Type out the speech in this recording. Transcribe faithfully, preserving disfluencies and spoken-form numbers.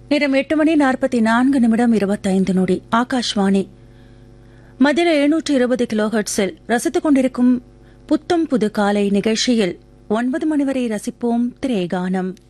நேரம் எட்டு மணி நாற்பத்தி நான்கு நிமிடம் இருபத்தைந்து நொடி. ஆகாஷ்வாணி மதில எழுநூற்று இருபது கிலோஹெர்ட்ஸில் ரசித்துக் கொண்டிருக்கும் புத்தம் புது காலை நிகழ்ச்சியில் ஒன்பது மணி வரை ரசிப்போம் திரைகானம்.